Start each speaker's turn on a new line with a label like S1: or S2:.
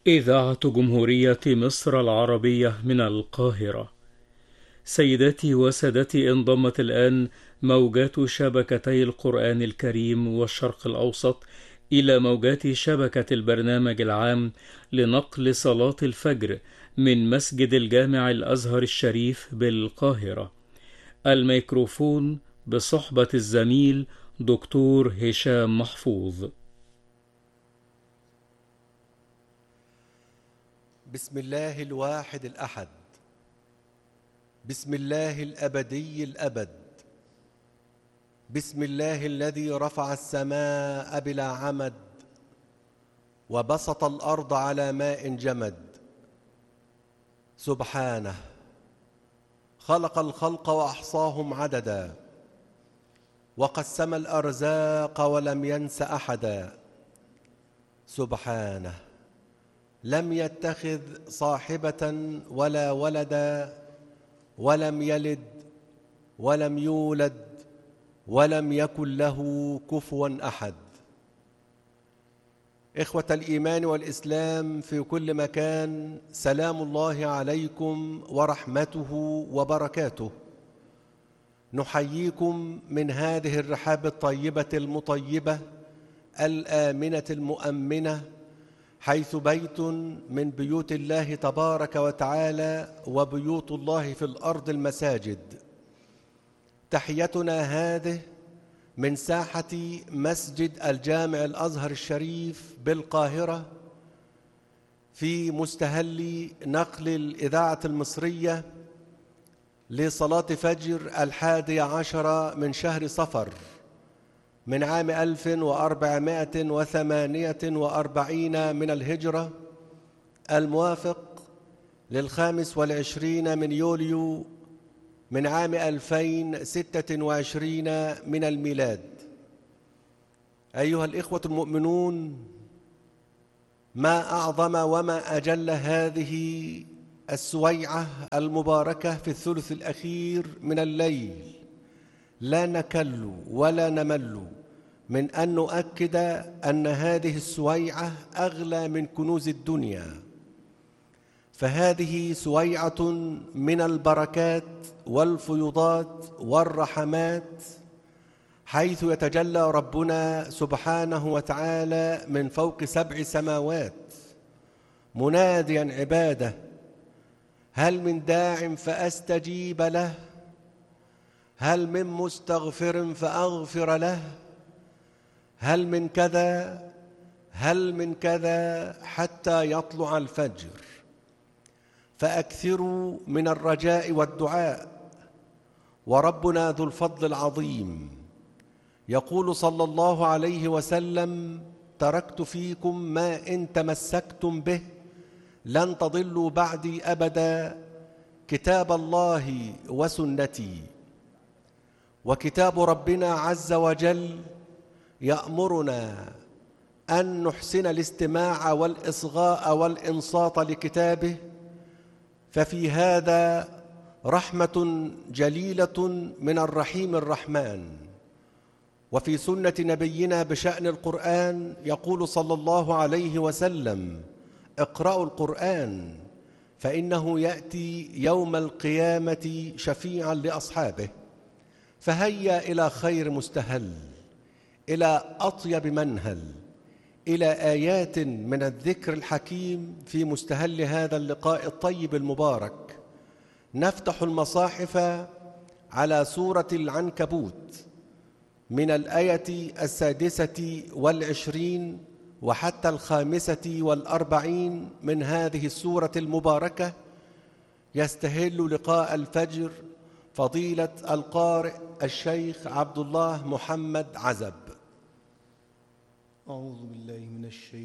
S1: إذاعة جمهورية مصر العربية من القاهرة. سيداتي وسادتي، انضمت الآن موجات شبكتي القرآن الكريم والشرق الأوسط إلى موجات شبكة البرنامج العام لنقل صلاة الفجر من مسجد الجامع الأزهر الشريف بالقاهرة. الميكروفون بصحبة الزميل دكتور هشام محفوظ.
S2: بسم الله الواحد الأحد، بسم الله الأبدي الأبد، بسم الله الذي رفع السماء بلا عمد وبسط الأرض على ماء جمد. سبحانه خلق الخلق وأحصاهم عددا، وقسم الأرزاق ولم ينس أحدا. سبحانه لم يتخذ صاحبة ولا ولدا، ولم يلد ولم يولد ولم يكن له كفوا أحد. إخوة الإيمان والإسلام في كل مكان، سلام الله عليكم ورحمته وبركاته. نحييكم من هذه الرحاب الطيبة المطيبة الآمنة المؤمنة، حيث بيت من بيوت الله تبارك وتعالى، وبيوت الله في الأرض المساجد. تحيتنا هذه من ساحة مسجد الجامع الأزهر الشريف بالقاهرة، في مستهل نقل الإذاعة المصرية لصلاة فجر 11 من شهر صفر من عام 1448 من الهجرة، الموافق 25 من يوليو من عام 2026 من الميلاد. أيها الإخوة المؤمنون، ما أعظم وما أجل هذه السويعة المباركة في الثلث الأخير من الليل. لا نكل ولا نمل من أن نؤكد أن هذه السويعة أغلى من كنوز الدنيا، فهذه سويعة من البركات والفيضات والرحمات، حيث يتجلى ربنا سبحانه وتعالى من فوق 7 سماوات مناديا عباده: هل من داع فأستجيب له؟ هل من مستغفر فأغفر له؟ هل من كذا هل من كذا حتى يطلع الفجر. فأكثروا من الرجاء والدعاء، وربنا ذو الفضل العظيم يقول صلى الله عليه وسلم: تركت فيكم ما إن تمسكتم به لن تضلوا بعدي أبدا، كتاب الله وسنتي. وكتاب ربنا عز وجل يأمرنا أن نحسن الاستماع والإصغاء والإنصات لكتابه، ففي هذا رحمة جليلة من الرحيم الرحمن. وفي سنة نبينا بشأن القرآن يقول صلى الله عليه وسلم: اقرأوا القرآن فإنه يأتي يوم القيامة شفيعا لأصحابه. فهيا إلى خير مستهل، إلى أطيب منهل، إلى آيات من الذكر الحكيم في مستهل هذا اللقاء الطيب المبارك. نفتح المصاحف على سورة العنكبوت من الآية 26 وحتى 45 من هذه السورة المباركة. يستهل لقاء الفجر فضيلة القارئ الشيخ عبد الله محمد عزب.
S3: أعوذ بالله من الشيطان